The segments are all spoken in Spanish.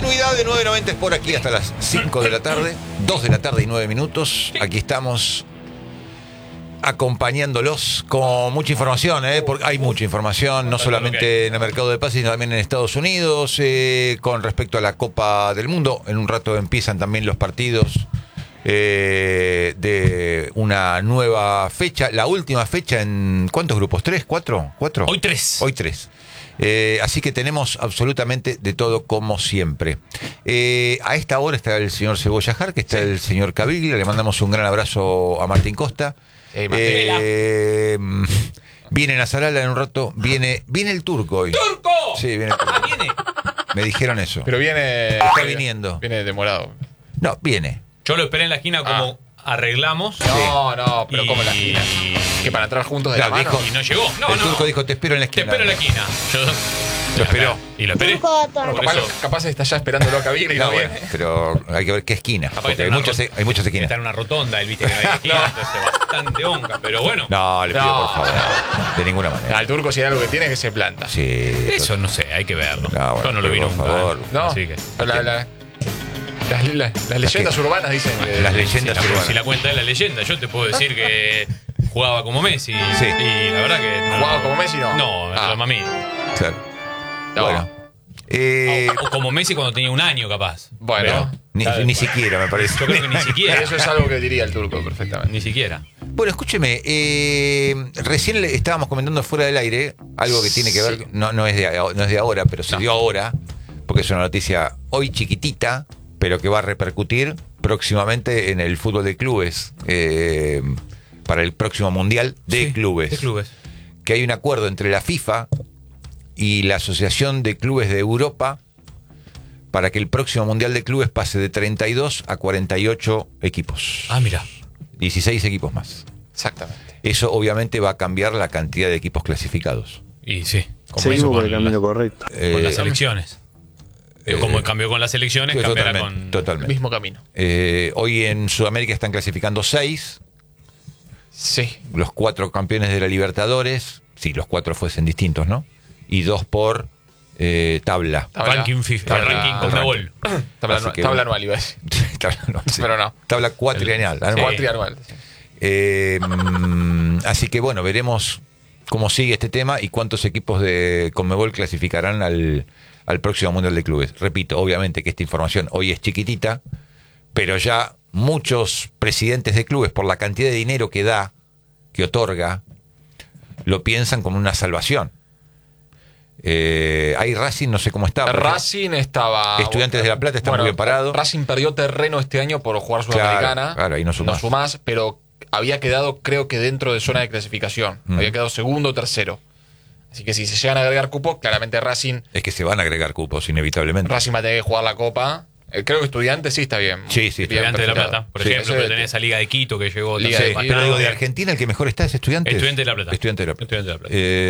continuidad de 990 es por aquí hasta las 5 de la tarde, 2 de la tarde y 9 minutos. Aquí estamos acompañándolos con mucha información, porque hay mucha información, no solamente en el mercado de pases, sino también en Estados Unidos, con respecto a la Copa del Mundo. En un rato empiezan también los partidos de una nueva fecha, la última fecha en ¿cuántos grupos? ¿3? ¿4? ¿4? Hoy 3. Hoy 3. Así que tenemos absolutamente de todo como siempre. A esta hora está el señor Cebolla Jar, que está el señor Caviglia. Le mandamos un gran abrazo a Martín Costa. Viene Nasarala en un rato. Viene el turco hoy. ¡Turco! Sí, viene el turco. Viene. Me dijeron eso. Pero viene. Está viniendo. Viene demorado. No, viene. Yo lo esperé en la esquina como arreglamos. No, pero ¿cómo en la esquina? Que para entrar juntos de Claro, la mano. dijo- Y no llegó. El turco dijo, te espero en la Te esquina. espero en la esquina. Yo Lo esperó. Y lo esperé. Bueno, Por capaz, eso. capaz está ya esperándolo a Caviglia y no, No, bueno, viene. pero hay que ver qué esquina. Capaz Porque está hay en una muchas esquinas. Está en una rotonda, él viste que no hay esquina, entonces bastante onca. Pero bueno, No, le pido No, por favor. De ninguna manera. Al turco, si hay algo que tiene, es que se planta. Sí. eso no sé, hay que verlo. No, bueno, Yo no lo vi por nunca. favor. No, Así que. las leyendas urbanas dicen que. Las leyendas urbanas. Si la cuenta es la leyenda, yo te puedo decir que jugaba como Messi. Sí. Y la verdad que. No, ¿Jugaba como Messi, no? No, Ah. lo mami. Claro. No. Bueno. O como Messi cuando tenía un año, capaz. Bueno, Ni siquiera, me parece. Yo creo que ni siquiera. eso es algo que diría el turco perfectamente. Ni siquiera. Bueno, escúcheme. Recién le estábamos comentando fuera del aire algo que tiene que ver. Sí. No es de ahora, pero se dio ahora. Porque es una noticia hoy chiquitita, pero que va a repercutir próximamente en el fútbol de clubes. Para el próximo Mundial de Sí, Clubes. De clubes. Que hay un acuerdo entre la FIFA y la Asociación de Clubes de Europa para que el próximo Mundial de Clubes pase de 32 a 48 equipos. Ah, mira. 16 equipos más. Exactamente. Eso obviamente va a cambiar la cantidad de equipos clasificados. Y sí. Como Seguimos hizo por con, el camino correcto. con las elecciones. Como cambió con las elecciones, cambiará con. Totalmente. Mismo camino. Hoy en Sudamérica están clasificando 6, Sí. los 4 campeones de la Libertadores, si los 4 fuesen distintos, ¿no? Y 2 por tabla. Ranking FIFA. Tabla- ranking Conmebol. Tabla, Así que tabla bueno. anual, iba a decir. tabla, no, sí. Pero no. Tabla cuatrienal. anual. Cuatrianual. Así que bueno, veremos cómo sigue este tema y cuántos equipos de Conmebol clasificarán al próximo Mundial de Clubes. Repito, obviamente que esta información hoy es chiquitita, pero ya muchos presidentes de clubes, por la cantidad de dinero que da, que otorga, lo piensan como una salvación. Ahí Racing no sé cómo está. Racing estaba. Estudiantes de La Plata está muy bien parado. Racing perdió terreno este año por jugar Sudamericana. Claro, ahí no sumás. Pero había quedado, creo que dentro de zona de clasificación. Había quedado segundo o tercero. Así que si se llegan a agregar cupos, claramente Racing Es que se van a agregar cupos, inevitablemente. va a tener que jugar la Copa. Creo que Estudiantes sí está bien. Sí, Bien Estudiantes de La perfilado. Plata. Por Sí, ejemplo, ese- que tenés esa Liga de Quito que llegó. Liga también de más Quito. Pero tarde. digo, de Argentina el que mejor está es Estudiantes. Estudiantes de La Plata. Estudiantes de La Plata. Estudiantes de La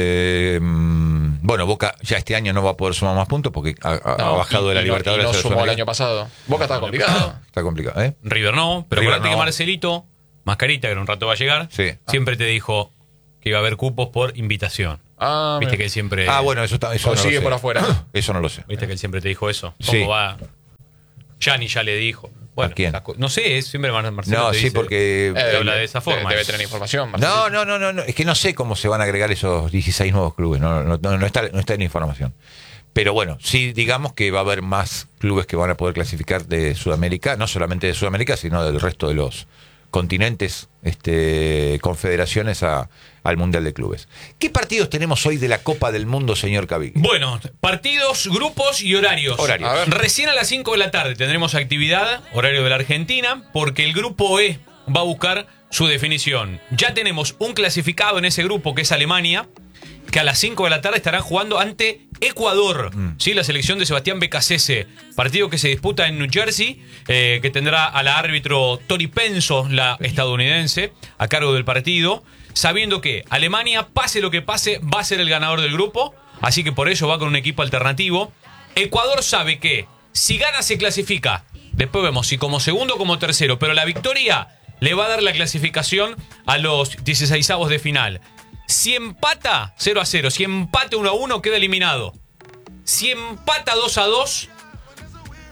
Plata. Bueno, Boca ya este año no va a poder sumar más puntos porque ha No, bajado de la y Libertadores. no a la sumó el Sudamericana. año pasado. Boca estaba complicado. Está complicado, ¿eh? River no, pero River acuérdate que no. Marcelito, Mascarita, que en un rato va a llegar, Sí. siempre te dijo que iba a haber cupos por invitación. Ah, Viste mira. que él siempre. Bueno, eso no Consigue lo sé. por afuera. Eso no lo sé. Viste que él siempre te dijo eso. ¿Cómo Sí. va? Gianni ya le dijo. Bueno, ¿A quién? no sé, es siempre Marcelo. No, te sí, dice, porque. te habla de esa forma. Debe tener información. Marcelito. No, es que no sé cómo se van a agregar esos 16 nuevos clubes. No está en la información. Pero bueno, sí digamos que va a haber más clubes que van a poder clasificar de Sudamérica, no solamente de Sudamérica, sino del resto de los continentes, confederaciones al Mundial de Clubes. ¿Qué partidos tenemos hoy de la Copa del Mundo, señor Caviglia? Bueno, partidos, grupos y horarios. Horarios. A ver. Recién a las 5 de la tarde tendremos actividad, horario de la Argentina, porque el grupo E va a buscar su definición. Ya tenemos un clasificado en ese grupo que es Alemania, que a las 5 de la tarde estarán jugando ante Ecuador, ¿sí? La selección de Sebastián Becasese, partido que se disputa en New Jersey, que tendrá a la árbitro Tori Penso, la estadounidense, a cargo del partido, sabiendo que Alemania, pase lo que pase, va a ser el ganador del grupo, así que por ello va con un equipo alternativo. Ecuador sabe que si gana se clasifica, después vemos si como segundo o como tercero, pero la victoria le va a dar la clasificación a los 16avos de final. Si empata 0-0, si empata 1-1 queda eliminado. Si empata 2-2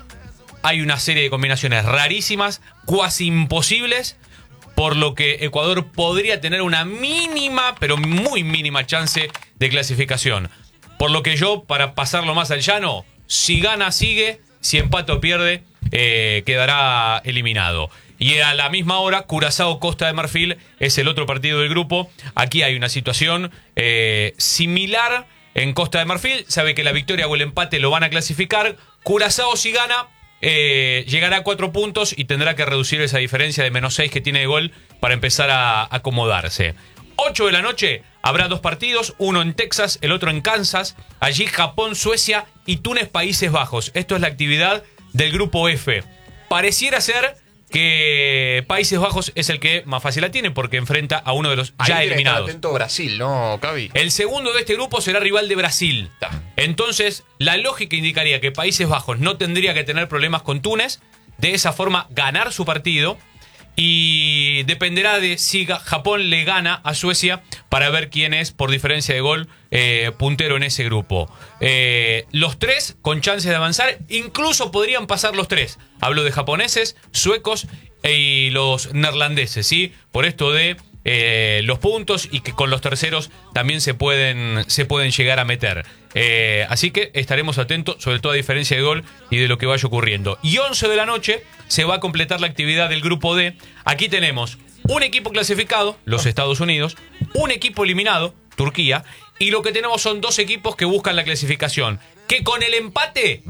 hay una serie de combinaciones rarísimas, cuasi imposibles, por lo que Ecuador podría tener una mínima, pero muy mínima chance de clasificación. Por lo que yo, para pasarlo más al llano, si gana sigue, si empata o pierde, quedará eliminado. Y a la misma hora, Curazao-Costa de Marfil es el otro partido del grupo. Aquí hay una situación similar en Costa de Marfil. Sabe que la victoria o el empate lo van a clasificar. Curazao, si gana, llegará a 4 puntos y tendrá que reducir esa diferencia de -6 que tiene de gol para empezar a acomodarse. 8 de la noche habrá 2 partidos, uno en Texas, el otro en Kansas. Allí Japón, Suecia y Túnez, Países Bajos. Esto es la actividad del grupo F. Pareciera ser que Países Bajos es el que más fácil la tiene porque enfrenta a uno de los ya eliminados. Atento Brasil, ¿no, Cavi? El segundo de este grupo será rival de Brasil. Entonces, la lógica indicaría que Países Bajos no tendría que tener problemas con Túnez, de esa forma ganar su partido, y dependerá de si Japón le gana a Suecia para ver quién es, por diferencia de gol, puntero en ese grupo. Los 3 con chances de avanzar, incluso podrían pasar los 3. Hablo de japoneses, suecos y los neerlandeses, ¿sí? Por esto de los puntos, y que con los terceros también se pueden llegar a meter. Así que estaremos atentos, sobre todo a diferencia de gol y de lo que vaya ocurriendo. Y 11 de la noche se va a completar la actividad del grupo D. Aquí tenemos un equipo clasificado, los Estados Unidos, un equipo eliminado, Turquía, y lo que tenemos son 2 equipos que buscan la clasificación. Que con el empate,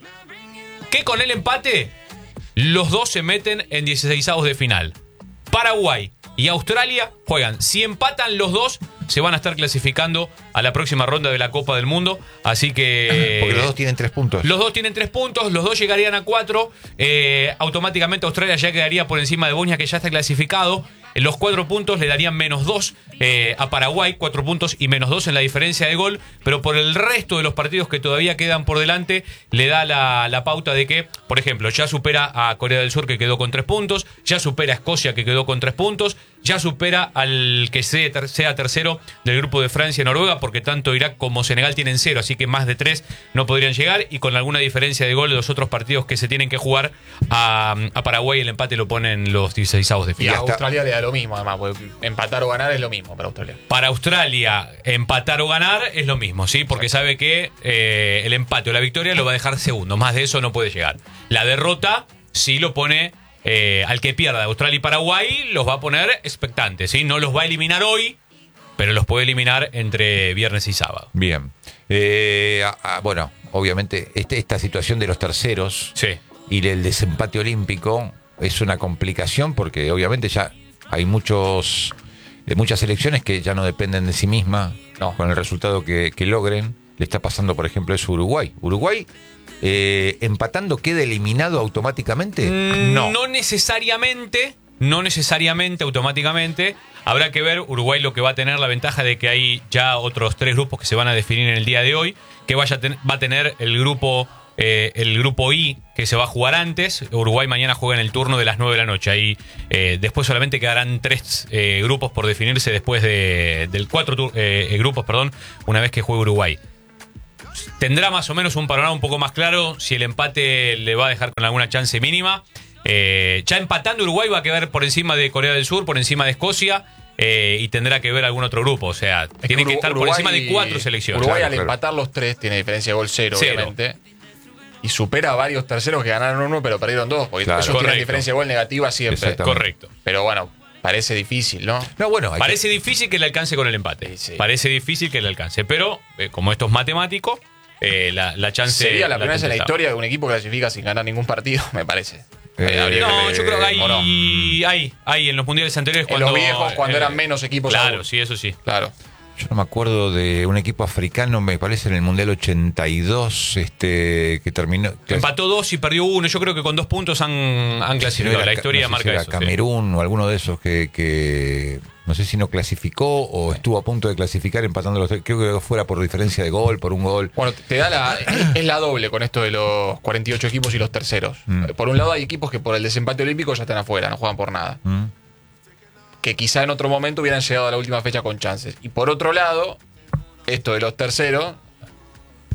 los 2 se meten en 16avos de final. Paraguay y Australia juegan. Si empatan los 2, se van a estar clasificando a la próxima ronda de la Copa del Mundo. Así que... Porque los 2 tienen 3 puntos. Los 2 tienen 3 puntos, los 2 llegarían a 4. Automáticamente Australia ya quedaría por encima de Bosnia, que ya está clasificado. Los 4 puntos le darían -2 a Paraguay, 4 puntos y -2 en la diferencia de gol, pero por el resto de los partidos que todavía quedan por delante, le da la pauta de que, por ejemplo, ya supera a Corea del Sur, que quedó con 3 puntos, ya supera a Escocia, que quedó con 3 puntos, ya supera al que sea tercero del grupo de Francia y Noruega, porque tanto Irak como Senegal tienen 0, así que más de 3 no podrían llegar, y con alguna diferencia de gol de los otros partidos que se tienen que jugar, a Paraguay el empate lo ponen los 16avos de Y final. a Australia le da lo mismo, además, porque empatar o ganar es lo mismo para Australia. Para Australia, empatar o ganar es lo mismo, ¿sí? Porque sabe que el empate o la victoria lo va a dejar segundo. Más de eso no puede llegar. La derrota sí lo pone al que pierda. Australia y Paraguay los va a poner expectantes, ¿sí? No los va a eliminar hoy, pero los puede eliminar entre viernes y sábado. Bien. Bueno, obviamente esta situación de los terceros, Sí. y el desempate olímpico es una complicación, porque obviamente ya hay muchas selecciones que ya no dependen de sí mismas, No. con el resultado que logren. Le está pasando, por ejemplo, eso a Uruguay. Uruguay, empatando, ¿queda eliminado automáticamente? No necesariamente automáticamente. Habrá que ver. Uruguay lo que va a tener la ventaja de que hay ya otros 3 grupos que se van a definir en el día de hoy, que va a tener el grupo I, que se va a jugar antes. Uruguay mañana juega en el turno de las 9 de la noche. Ahí después solamente quedarán 3 grupos por definirse después del 4 grupos, una vez que juegue Uruguay. Tendrá más o menos un panorama un poco más claro si el empate le va a dejar con alguna chance mínima. Ya empatando, Uruguay va a quedar por encima de Corea del Sur, por encima de Escocia, y tendrá que ver algún otro grupo. O sea, tiene que estar por encima de 4 selecciones. Uruguay, Claro, al empatar los 3, tiene diferencia de gol 0, Cero. obviamente. Y supera a varios terceros que ganaron 1, pero perdieron 2. Porque Claro. ellos Correcto. tienen diferencia de gol negativa siempre. Exactamente. Correcto. Pero bueno, parece difícil, ¿no? No, bueno, hay Parece difícil que le alcance con el empate. Sí. Parece difícil que le alcance. Pero, como esto es matemático, la chance... Sería la primera vez en la está. historia que un equipo clasifica sin ganar ningún partido, me parece. Habría No, que- yo creo que ¿o no? hay en los mundiales anteriores En los viejos, cuando eran menos equipos Claro, aún. sí, eso sí. Claro. Yo no me acuerdo de un equipo africano, me parece en el Mundial 82, que terminó... Empató 2 y perdió 1. Yo creo que con 2 puntos han clasificado. La historia no sé si marca era eso. sí. Camerún o alguno de esos que no sé si no clasificó o estuvo a punto de clasificar empatando los 3. Creo que fuera por diferencia de gol, por un gol. Bueno, te da es la doble con esto de los 48 equipos y los terceros. Por un lado hay equipos que por el desempate olímpico ya están afuera, no juegan por nada. Que quizá en otro momento hubieran llegado a la última fecha con chances. Y por otro lado, esto de los terceros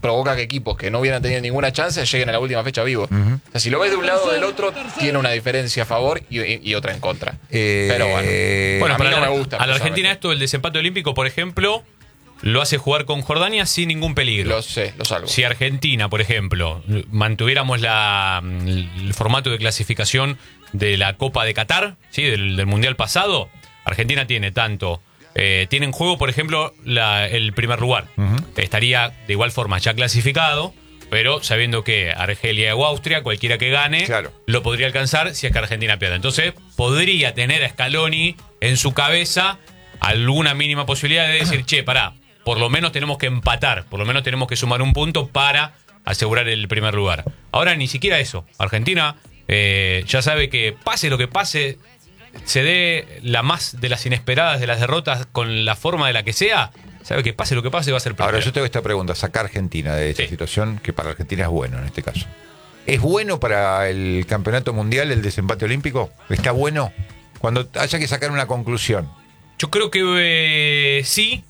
provoca que equipos que no hubieran tenido ninguna chance lleguen a la última fecha vivos. O sea, si lo ves de un lado o del otro, tiene una diferencia a favor y otra en contra. Pero bueno, a mí no me gusta. A la Argentina esto del desempate olímpico, por ejemplo, lo hace jugar con Jordania sin ningún peligro. Lo sé, lo salvo. Si Argentina, por ejemplo, mantuviéramos el formato de clasificación de la Copa de Qatar, ¿sí? del Mundial pasado, Argentina tiene tiene en juego, por ejemplo, el primer lugar. Estaría de igual forma ya clasificado, pero sabiendo que Argelia o Austria, cualquiera que gane, lo podría alcanzar si es que Argentina pierde. Entonces, podría tener a Scaloni en su cabeza alguna mínima posibilidad de decir, che, pará, por lo menos tenemos que empatar, por lo menos tenemos que sumar un punto para asegurar el primer lugar. Ahora ni siquiera eso. Argentina ya sabe que pase lo que pase, se dé la más de las inesperadas de las derrotas con la forma de la que sea, sabe que pase lo que pase va a ser primero. Ahora yo tengo esta pregunta, sacar a Argentina de esta situación, que para Argentina es bueno en este caso. ¿Es bueno para el campeonato mundial el desempate olímpico? ¿Está bueno? Cuando haya que sacar una conclusión. Yo creo que sí,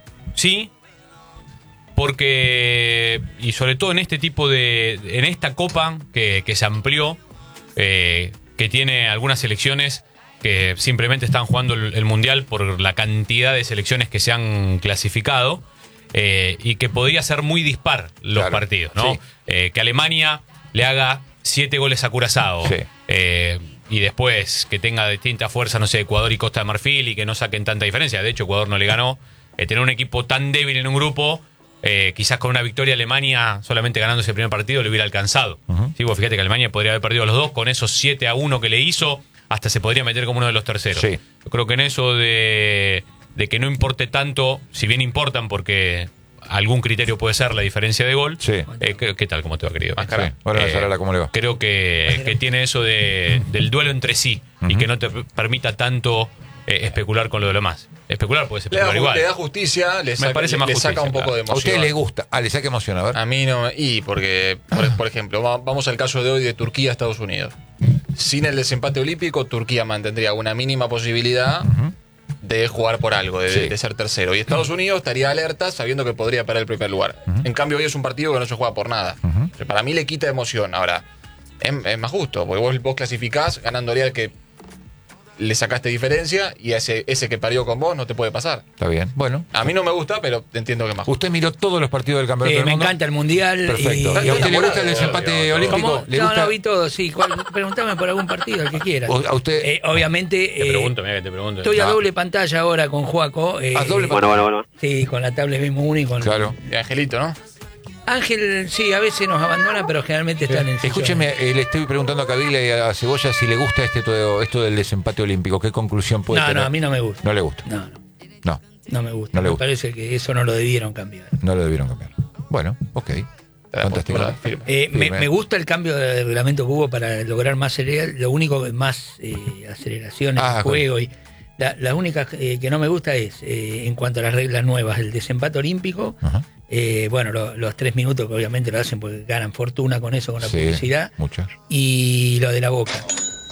porque, y sobre todo en este tipo en esta copa que se amplió, que tiene algunas selecciones que simplemente están jugando el Mundial por la cantidad de selecciones que se han clasificado, y que podría ser muy dispar los partidos, ¿no? Sí. Que Alemania le haga 7 goles a Curazao, Sí. y después que tenga distinta fuerza, no sé, Ecuador y Costa de Marfil, y que no saquen tanta diferencia. De hecho, Ecuador no le ganó. Tener un equipo tan débil en un grupo, quizás con una victoria Alemania, solamente ganando ese primer partido, le hubiera alcanzado. Sí, vos fíjate que Alemania podría haber perdido los dos, con esos 7-1 que le hizo, hasta se podría meter como uno de los terceros. Sí. Yo creo que en eso de que no importe tanto, si bien importan porque algún criterio puede ser la diferencia de gol. Sí. ¿Qué tal? ¿Cómo te va, querido? Sí. Hola, Sarala, ¿cómo le va? Creo que tiene eso del duelo entre sí, y que no te permita tanto especular con lo demás. Especular puede ser especular igual. Le da justicia, le saca, parece más le justicia, saca un poco claro. de ¿A emoción. usted le gusta? Le saca emoción, a ver. A mí no. Y porque, por ejemplo, vamos al caso de hoy de Turquía-Estados Unidos. Sin el desempate olímpico, Turquía mantendría una mínima posibilidad de jugar por algo, de ser tercero. Y Estados Unidos estaría alerta sabiendo que podría perder el primer lugar. En cambio, hoy es un partido que no se juega por nada. O sea, para mí le quita emoción. Ahora, es más justo, porque vos clasificás ganándole al que le sacaste diferencia, y ese que parió con vos no te puede pasar. Está bien. Bueno. A mí no me gusta, pero entiendo que es más justo. ¿Usted miró todos los partidos del campeonato del me mundo? encanta el mundial. Perfecto. ¿Y a usted le gusta el desempate olímpico? ¿Cómo? ¿Le No, gusta? no vi todo, sí. Preguntame por algún partido, el que quieras. ¿A usted? Obviamente. Te pregunto, mira que te pregunto. Estoy a doble pantalla ahora con Joaco. Bueno. Sí, con la tablet mismo uno y con. Claro. De Angelito, ¿no? Ángel, sí, a veces nos abandona, pero generalmente están en sesión. Escúcheme, le estoy preguntando a Caviglia y a Cebolla si le gusta esto del desempate olímpico. ¿Qué conclusión puede tener? No, a mí no me gusta. No le gusta. No me gusta. No le Me gusta. parece que eso no lo debieron cambiar. No lo debieron cambiar. Bueno, ok. Fantástico. Me gusta el cambio de reglamento que hubo para lograr más celeridad. Lo único que más aceleración en el juego. Y la única que no me gusta es, en cuanto a las reglas nuevas, el desempate olímpico. Bueno, los 3 minutos que obviamente lo hacen porque ganan fortuna con eso, con la publicidad. Muchas. Y lo de la boca.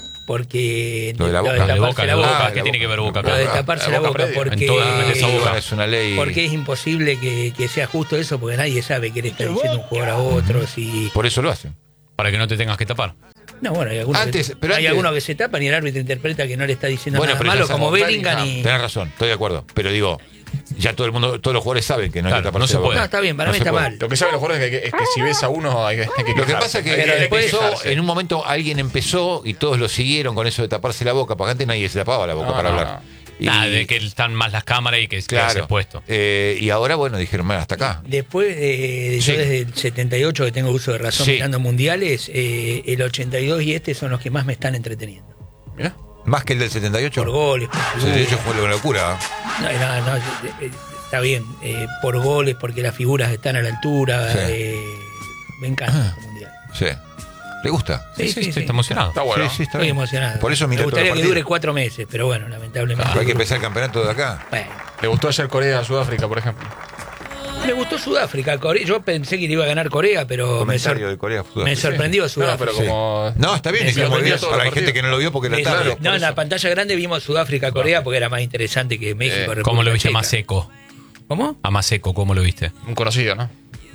Porque Lo de la boca. taparse la boca. ¿Qué tiene que ver Boca? Lo de taparse la boca, porque es una ley. porque es imposible que sea justo eso, porque nadie sabe qué le está diciendo un jugador a otros. Y Por eso lo hacen. Para que no te tengas que tapar. no, bueno, hay algunos que se tapan y el árbitro interpreta que no le está diciendo nada pero malo, ya como sabemos, Bellingham. Y tenés razón, estoy de acuerdo. Pero digo, ya todo el mundo, todos los jugadores saben que no hay que Claro, taparse no se la boca. puede. no, está bien, para No mí se está puede. mal. Lo que saben los jugadores es que si ves a uno hay que Lo que quejarse. pasa es que Pero después en un momento alguien empezó y todos lo siguieron con eso de taparse la boca, porque antes nadie se tapaba la boca para hablar. De que están más las cámaras y que se claro, expuesto. Y ahora, bueno, dijeron, bueno, hasta acá. Después, Sí. yo desde el 78 que tengo uso de razón Sí. mirando mundiales, el 82 y este son los que más me están entreteniendo. Mirá. Más que el del 78. Por goles. El 78 fue una locura. No, está bien. Por goles, porque las figuras están a la altura. Sí. Me encanta el mundial. Sí. ¿Le gusta? Sí, Está emocionado. Está bueno. Sí, está Estoy bien. emocionado. Por eso me miré todos gustaría los que partidos. dure 4 meses, pero bueno, lamentablemente. Hay que empezar el campeonato de acá. Bueno, ¿Le gustó ayer Corea-Sudáfrica, por ejemplo? me gustó Sudáfrica. Yo pensé que le iba a ganar Corea, pero Comentario de Corea. me sorprendió No, Sudáfrica. pero como... No, está bien, Me es muy sorprendió bien. todo Para el hay gente partido. que no lo vio porque era Me tarde. sorprendió. En la pantalla grande vimos Sudáfrica-Corea porque era más interesante que México. ¿Cómo lo viste a Checa. Maseco? ¿Cómo? A Maseco, ¿cómo lo viste? Un conocido, ¿no?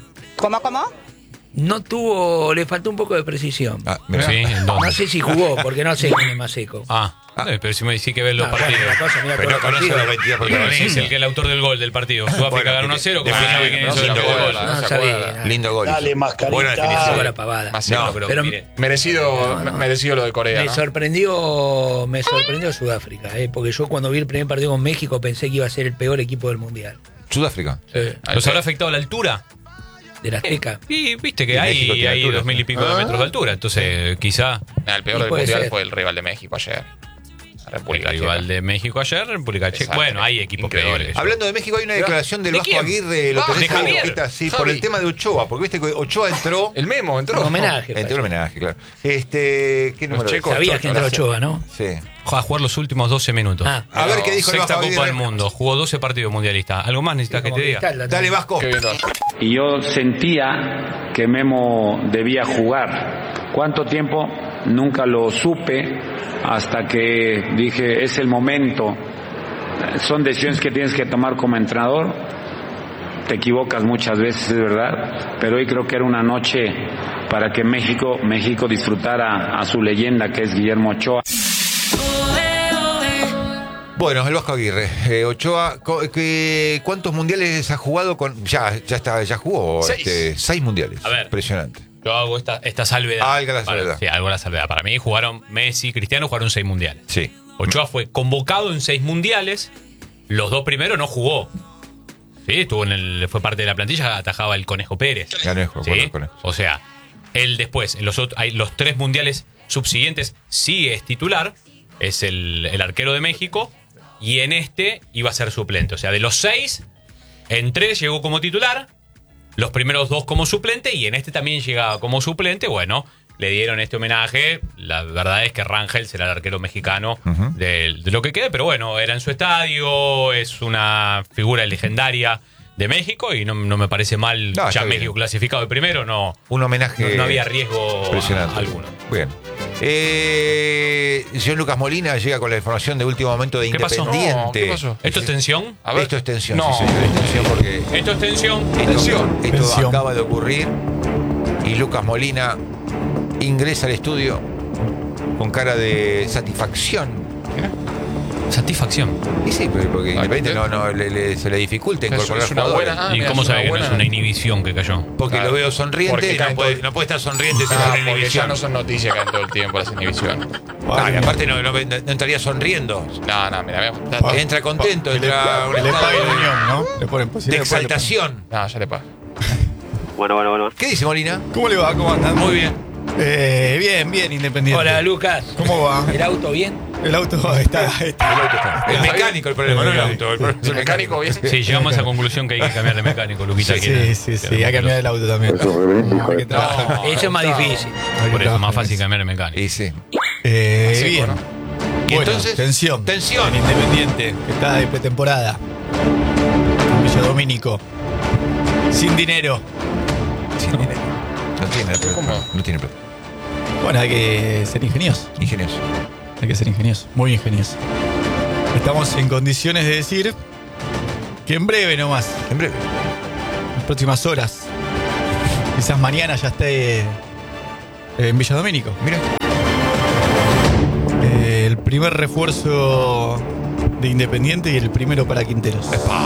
¿Cómo? No tuvo, le faltó un poco de precisión. Mirá. Sí, ¿en dónde? No sé si jugó, porque no sé quién es más seco. Pero si me decís que ves los partidos. Bueno, la cosa, mira, Pero no todos los conoce partidos. los 22 Es protagonistas. el que es el autor del gol del partido. Sudáfrica ganó 1-0. Como definió sabe quién bien, hizo el lindo autor del gol. gol. No sabía. Lindo gol. Dale, mascarita. Buena Toda definición. la pavada. Demasiado. Pero Pero Merecido lo de Corea, me ¿no? sorprendió Sudáfrica, porque yo cuando vi el primer partido con México pensé que iba a ser el peor equipo del mundial. Sudáfrica. ¿Los habrá afectado la altura? De la Azteca. Y viste que Y México hay tiene altura, 2000 y pico de metros de altura. Entonces, quizá El peor Y del puede mundial ser. fue el rival de México ayer. La el República rival Checa. de México ayer, República Checa. Desastre. Bueno, hay equipos Increíble. peores. Hablando de México, hay una declaración del ¿De Vasco quién? Aguirre. Lo tenés ¿de ahí, Javier? Luquita, sí, Javi. por el tema de Ochoa. Porque viste que Ochoa entró. El Memo entró. Un homenaje. Entró el homenaje, claro. ¿Qué número es? checos. Sabías que entró Ochoa, ¿no? Sí. Va a jugar los últimos 12 minutos. A ver qué dijo el Sexta Vasco Copa Aguirre. del Mundo. Jugó 12 partidos mundialistas. ¿Algo más necesitas que Como te diga? Cristal, Dale, Vasco. Qué bien lo hace. Y yo sentía que Memo debía jugar. ¿Cuánto tiempo? Nunca lo supe hasta que dije, es el momento. Son decisiones que tienes que tomar como entrenador. Te equivocas muchas veces, es verdad, pero hoy creo que era una noche para que México disfrutara a su leyenda, que es Guillermo Ochoa. Bueno, el Vasco Aguirre. Ochoa, ¿cuántos mundiales ha jugado con? Ya jugó 6. 6 mundiales. A ver. Impresionante. Yo hago esta salvedad. Algo la salvedad. Sí, algo la salvedad. Para mí jugaron Messi, Cristiano, jugaron 6 mundiales. Sí. Ochoa fue convocado en 6 mundiales. Los 2 primeros no jugó. Sí, fue parte de la plantilla, atajaba el Conejo Pérez. Conejo, ¿Sí? Conejo. O sea, él después, en los 3 mundiales subsiguientes, sí es titular. Es el arquero de México. Y en este iba a ser suplente. O sea, de los 6, en 3 llegó como titular. Los primeros 2 como suplente. Y en este también llegaba como suplente. Bueno, le dieron este homenaje. La verdad es que Rangel será el arquero mexicano de lo que quede. Pero bueno, era en su estadio. Es una figura legendaria de México. Y no me parece mal. No, Ya está México bien. clasificado de primero. No, Un homenaje. no había riesgo Impresionante. alguno. Bien. Señor Lucas Molina llega con la información de último momento de ¿Qué pasó? Independiente. No, ¿qué pasó? ¿Esto es tensión? A ver. Esto es tensión, No. sí, señor, es tensión porque Esto es tensión. esto Tensión. acaba de ocurrir y Lucas Molina ingresa al estudio con cara de satisfacción. Satisfacción. Y sí, porque Independiente ¿viste? se le dificulta incorporar Es una jugadores. buena. ¿Y mira, cómo es sabe una que no es buena- una inhibición que cayó? Porque Claro. lo veo sonriente Porque y caen no puede estar sonriente sin Ah, una porque inhibición. ya no son noticias que caen todo el tiempo las inhibiciones. Y aparte no entraría sonriendo. No, mira. Entra contento, Que le, entra un le estado paguen unión, ¿no? Le ponen de posibilidad. exaltación. No, ya le pago. Bueno. ¿Qué dice Molina? ¿Cómo le va? ¿Cómo andan? Muy bien. Bien, Independiente. Hola, Lucas. ¿Cómo va? ¿El auto bien? El auto está. El mecánico el problema, no el auto. El problema es ¿El mecánico bien? Sí, llegamos a esa conclusión que hay que cambiar de mecánico, Luquita. Sí, hay que cambiar el auto también. Hay que trabajar. No, Eso es más no. difícil. Hay que Por eso es trabajar más en fácil eso. cambiar de mecánico. Y sí. Así, Bien. bueno. Y Bueno, entonces, tensión. tensión. En Independiente, que está de pretemporada. En Villa Domínico. Sin dinero. Sin dinero. No tiene plata. ¿Cómo? No tiene plata. Bueno, hay que ser ingenioso. Ingenioso. Hay que ser ingenioso. Muy ingenioso. Estamos en condiciones de decir que en breve nomás, En breve. en las próximas horas, quizás mañana ya esté en Villa Domínico. Mira. El primer refuerzo de Independiente y el primero para Quinteros.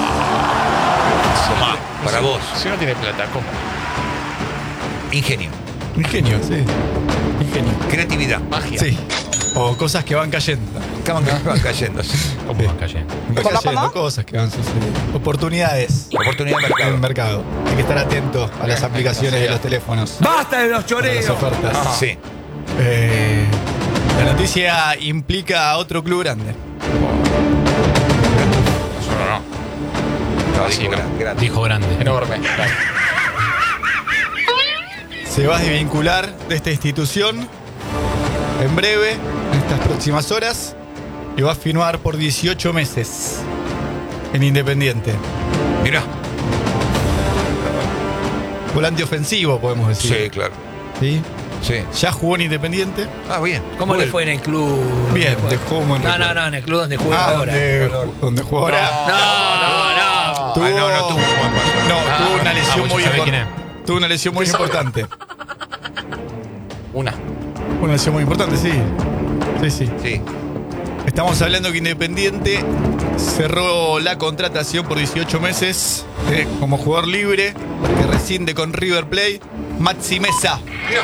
Tomá, para vos. Si no tiene plata, ¿cómo? Ingenio. Ingenio, sí. Ingenio. Creatividad. Magia. Sí. O cosas que van cayendo. Van cayendo. ¿Cómo va cayendo? Van cayendo cosas que van sucediendo. Oportunidades Oportunidad de en el mercado. mercado. Hay que estar atento a las aplicaciones de los teléfonos. ¡Basta de los A las choreos! ofertas. Sí. La noticia implica a otro club grande. Solo no. No, Así dijo no. grande. Dijo grande. Enorme. Se va a desvincular de esta institución en breve, en estas próximas horas, y va a firmar por 18 meses en Independiente. Mirá. Volante ofensivo, podemos decir. Sí, claro. ¿Sí? Sí. Ya jugó en Independiente. Ah, bien. ¿Cómo le fue en el club? Bien, ¿Dónde dejó un buen No, recuerdo. en el club donde juega ahora. donde jugó ahora. No. Tuvo, Ah, no tuvo un buen paso. tuvo una lesión vos muy ya sabés importante. quién es. Tuvo una lesión muy importante. Una. Una lesión muy importante, sí. Sí. Sí. Estamos hablando que Independiente cerró la contratación por 18 meses como jugador libre, que rescinde con River Plate, Maxi Mesa.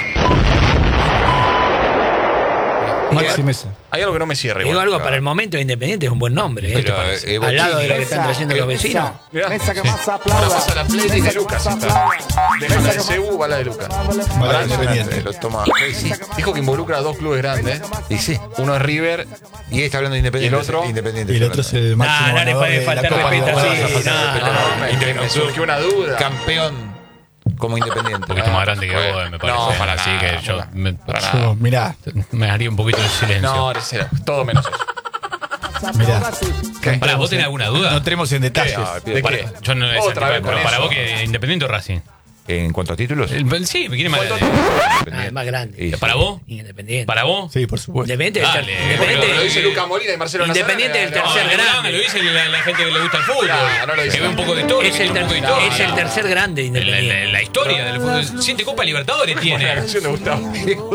Maxi Mesa. Hay algo que no me cierra. Digo Igual. algo para el momento de Independiente, es un buen nombre. Pero, Al lado de lo que están trayendo los vecinos. Mirá. Ahora pasa la playlist de Lucas. Deja la de CU, va la de Lucas. Para Independiente. Lo toma. Sí. Dijo que involucra a 2 clubes grandes. Y sí. Uno es River. Y ahí está hablando de Independiente. ¿Y el otro? Independiente. Y el otro es el máximo No le ganador puede de faltar la Copa respeto Libertadores. así. Me surgió una duda. Campeón como Independiente. Un poquito más grande que vos, me parece. No, para así nada, que yo para Yo, mirá, me haría un poquito de silencio. No, todo menos eso. mirá. Pará, ¿vos tenés alguna duda? No entremos en detalles. ¿De qué? Yo no Otra vez pero con para eso. vos que Independiente o Racing. En cuanto a títulos. Sí, me quiere más. Ah, es más grande. Y sí. ¿Para vos? Independiente. ¿Para vos? Sí, por supuesto. Independiente es el Dale, Lo dice Luca Molina y Marcelo Independiente Nazarena. del tercer No, grande. lo dice la gente que le gusta el fútbol. No lo dice. Que ve un poco de todo. Es el tercer grande Independiente. La historia del fútbol. 7 Copas Libertadores La tiene. canción de Gustavo.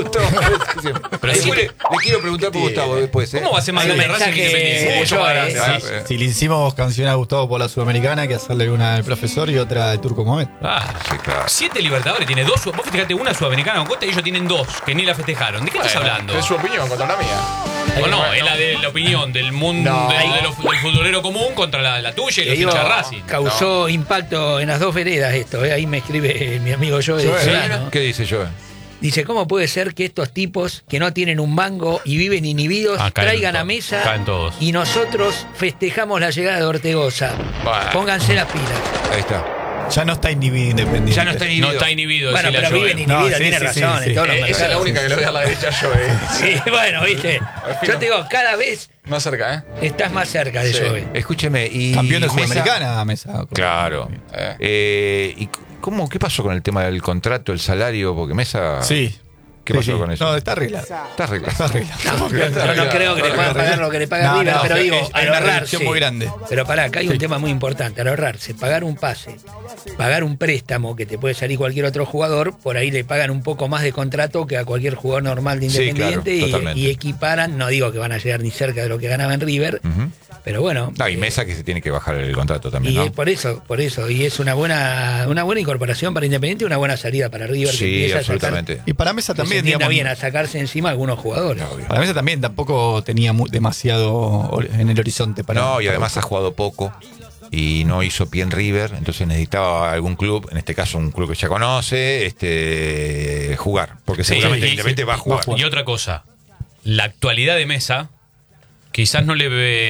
Pero sí, le quiero preguntar por Gustavo después. ¿Cómo va a ser más Hay un grande Racing que mensaje Independiente? Mucho más grande. Si le hicimos canción a Gustavo por la Sudamericana, hay que hacerle una al profesor y otra al Turco Mohamed. Sí, claro. 7 Libertadores tiene 2. Vos fíjate, una Sudamericana con Costa y ellos tienen 2 que ni la festejaron. ¿De qué estás hablando? Es su opinión contra la mía. No, es la de la opinión del mundo No. del futbolero común contra la tuya y Te los digo, hinchas de Racing. causó impacto en las dos veredas esto. Ahí me escribe mi amigo Joe de Solano. ¿Qué dice Joe? Dice, ¿cómo puede ser que estos tipos que no tienen un mango y viven inhibidos Caen traigan a todos, mesa caen todos. y nosotros festejamos la llegada de Ortegoza? Bueno. Pónganse las pilas. Ahí está. Ya no está inhibido Independiente. Ya no está inhibido. No está inhibido. Bueno, decirle pero a Joel. viven inhibidos, No, sí, tiene sí, razón. sí, En todos los Esa es la mercados. única que le doy a la derecha yo, Sí, bueno, viste. Yo te digo, cada vez Más cerca, estás más cerca de Sí. Joe. Escúcheme. Y Campeón de Mesa- Sudamericana, Mesa. Claro. ¿Y qué pasó con el tema del contrato, el salario? Porque Mesa. Sí. ¿Qué Sí, pasó sí. con eso? No, está arreglado. Está arreglado. Está arreglado. Yo no creo que le puedan pagar lo que le paga No, River, no, pero digo, hay al una ahorrarse. reducción muy grande. Pero pará, acá hay un tema muy importante. Al ahorrarse, pagar un pase, pagar un préstamo que te puede salir cualquier otro jugador, por ahí le pagan un poco más de contrato que a cualquier jugador normal de Sí, Independiente claro, totalmente. y equiparan, no digo que van a llegar ni cerca de lo que ganaba en River, Ujú. pero bueno. No, y Mesa que se tiene que bajar el contrato también, Y ¿no? por eso, y es una buena incorporación para Independiente y una buena salida para River. que Sí, empieza a sacar- absolutamente. Y para Mesa que se también, entienda digamos. bien a sacarse encima algunos jugadores. Para Mesa también tampoco tenía demasiado en el horizonte para. No, y además ha jugado poco y no hizo pie en River, entonces necesitaba algún club, en este caso un club que ya conoce, jugar, porque Sí, seguramente y- Independiente va a jugar. Y otra cosa, la actualidad de Mesa quizás no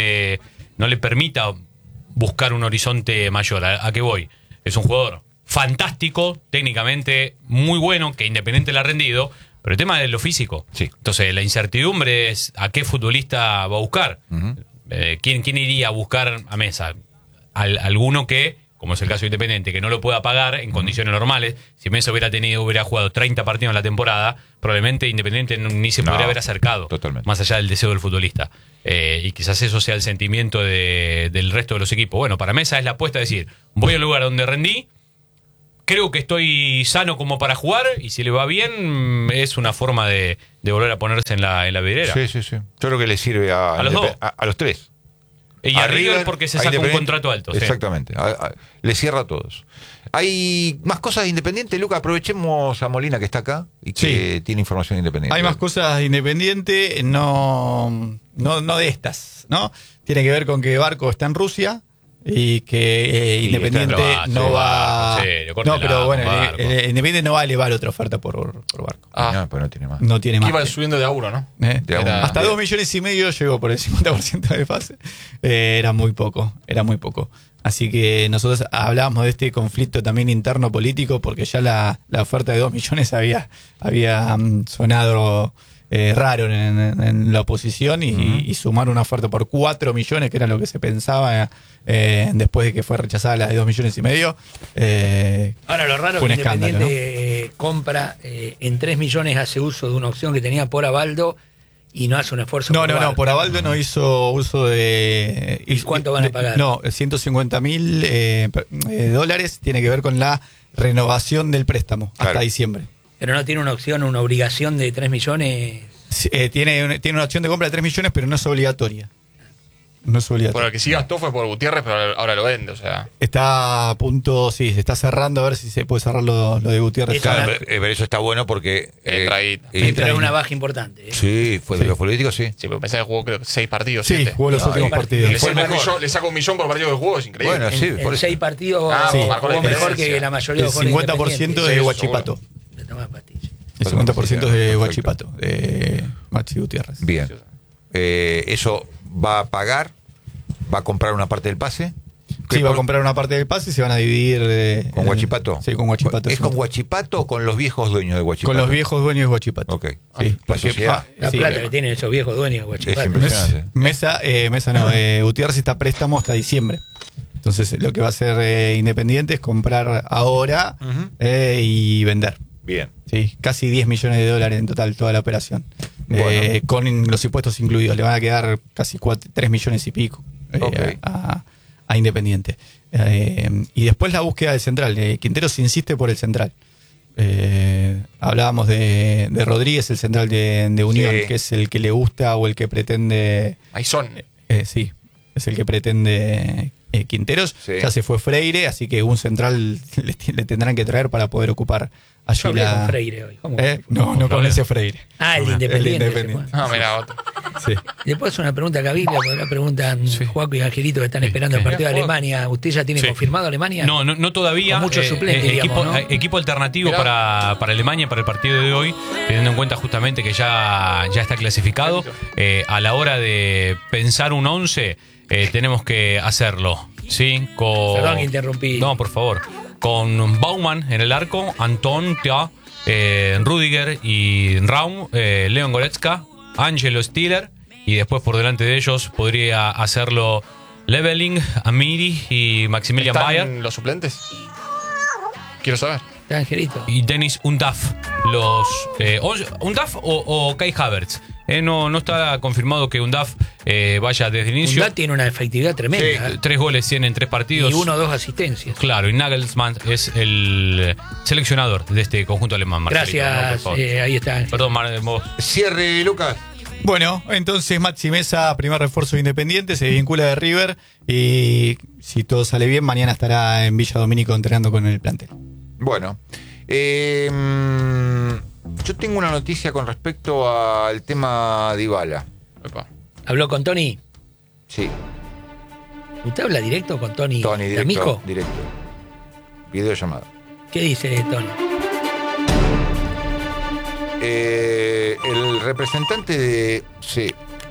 le permita buscar un horizonte mayor. ¿A qué voy? Es un jugador fantástico, técnicamente muy bueno, que Independiente le ha rendido, pero el tema es lo físico. Sí. Entonces, la incertidumbre es a qué futbolista va a buscar. Ujú. ¿Quién iría a buscar a Mesa? Alguno que, como es el caso de Independiente, que no lo pueda pagar en condiciones normales. Si Mesa hubiera jugado 30 partidos en la temporada, probablemente Independiente ni se No, podría haber acercado. totalmente. Más allá del deseo del futbolista. Y quizás eso sea el sentimiento del resto de los equipos. Bueno, para Mesa es la apuesta de decir, voy al lugar donde rendí, creo que estoy sano como para jugar, y si le va bien, es una forma de volver a ponerse en la vidriera. Sí, sí, sí. Yo creo que le sirve A los dos. a los tres. Y a River porque se a saca un Independiente. contrato alto. sí. Exactamente. Le cierra a todos. Hay más cosas de Independiente, Luca. Aprovechemos a Molina que está acá y que tiene información independiente. Hay más cosas de Independiente, no de estas, ¿no? Tiene que ver con que Barco está en Rusia y que Independiente está en no Barco, va. sí, le corta No, el pero agua, bueno, Barco. Independiente no va a elevar otra oferta por Barco. No, pero no tiene más. No tiene Que más. iba subiendo de a uno, ¿no? De a uno. Hasta 2,5 millones llegó por el 50% de pase. Era muy poco. Así que nosotros hablábamos de este conflicto también interno político, porque ya la oferta de 2 millones había sonado raro en la oposición, y sumar una oferta por 4 millones, que era lo que se pensaba después de que fue rechazada la de 2 millones y medio. Ahora, lo raro fue es un que escándalo, Independiente compra en 3 millones, hace uso de una opción que tenía por Avaldo Y no hace un esfuerzo. No, por Avaldo no hizo uso de... ¿Y cuánto van a pagar? No, $150.000 dólares, tiene que ver con la renovación del préstamo hasta diciembre. Pero no tiene una opción, una obligación de 3 millones. Tiene una opción de compra de 3 millones, pero no es obligatoria. No es obligatoria. Por el que sí gastó fue por Gutiérrez, pero ahora lo vende, o sea. Está a punto, sí, se está cerrando, a ver si se puede cerrar lo de Gutiérrez. Claro, pero eso está bueno porque... Pero es una baja importante. Sí, fue de los políticos, sí. Sí, pero pensé que jugó creo 6 partidos. Sí, 7. jugó los últimos partidos. Le saca $1 millón por partido que jugó, es increíble. Bueno, sí, por 6 partidos jugó mejor que la mayoría de los jugadores. El 50% de Huachipato. El 50% de Huachipato, de Maxi Gutiérrez. Bien. Eso va a pagar, va a comprar una parte del pase. Sí, va a comprar una parte del pase y se van a dividir... ¿Con Huachipato? Sí, con Huachipato. ¿Es con Huachipato o con los viejos dueños de Huachipato? Con los viejos dueños de Huachipato. Ok. Sí, la sociedad. La plata que tienen esos viejos dueños de Huachipato. Es impresionante. Mesa no, Gutiérrez está a préstamo hasta diciembre. Entonces lo que va a hacer Independiente es comprar ahora y vender. Bien. Sí, casi $10 millones en total toda la operación. Bueno. Con los impuestos incluidos. Le van a quedar casi 3 millones y pico a Independiente. Y después la búsqueda del central. Quinteros insiste por el central. Hablábamos de Rodríguez, el central de Unión, que es el que le gusta o el que pretende... Ahí son. Sí, es el que pretende Quinteros. Sí. Ya se fue Freire, así que un central le tendrán que traer para poder ocupar allí con Freire hoy. No con ese Freire. El de Independiente. No, mira, otro. Sí. Después una pregunta cabilla, porque la preguntan Juaco y Angelito que están esperando el partido de Alemania. ¿Usted ya tiene confirmado Alemania? No todavía. Con muchos suplentes, digamos, ¿no? Equipo alternativo para Alemania para el partido de hoy, teniendo en cuenta justamente que ya está clasificado. A la hora de pensar un 11, tenemos que hacerlo. ¿Sí? Perdón que interrumpí. No, por favor. Con Baumann en el arco, Anton, Thia, Rudiger y Raum, Leon Goretzka, Angelo Stiller, y después por delante de ellos podría hacerlo Leveling, Amiri y Maximilian Bayer. ¿Están los suplentes? Quiero saber. Angelito. Y Dennis Undaff. ¿Undaff o Kai Havertz? No está confirmado que Undaff vaya desde el inicio. Undaff tiene una efectividad tremenda. Sí, 3 goles tiene en 3 partidos. Y 1 o 2 asistencias. Claro, y Nagelsmann es el seleccionador de este conjunto alemán. Marcelito. Gracias, ahí está. Perdón, vos. Cierre, Lucas. Bueno, entonces Maxi Mesa, primer refuerzo de Independiente, se vincula de River y si todo sale bien, mañana estará en Villa Domínico entrenando con el plantel. Bueno, yo tengo una noticia con respecto al tema Dybala. ¿Habló con Tony? Sí. ¿Usted habla directo con Tony? Tony, directo. Videollamada. ¿Qué dice Tony? El representante de... Sí.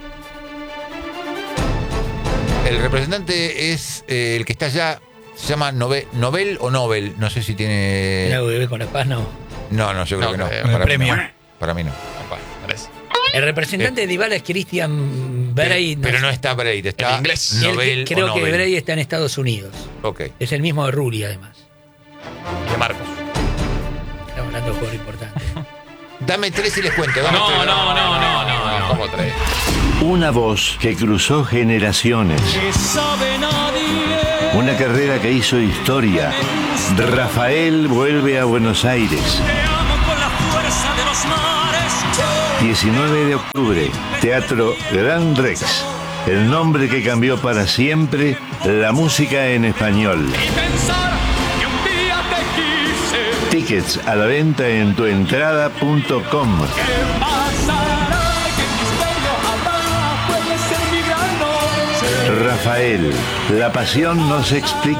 El representante es el que está allá, se llama Nobel o Nobel, no sé si tiene... ¿Tiene algo que ver con la paz? No, yo creo que no. Para mí no. El representante de Dybala es Christian Brey. Pero no está Brey, está en inglés. Nobel. Creo que Brey está en Estados Unidos. Ok. Es el mismo de Rulli, además. De Marcos. Estamos hablando de un jugador importante. Dame 3 y les cuento. No. ¿Cómo 3? Una voz que cruzó generaciones. Una carrera que hizo historia. Rafael vuelve a Buenos Aires. 19 de octubre, Teatro Gran Rex. El nombre que cambió para siempre la música en español. Tickets a la venta en tuentrada.com. Rafael, la pasión nos explica.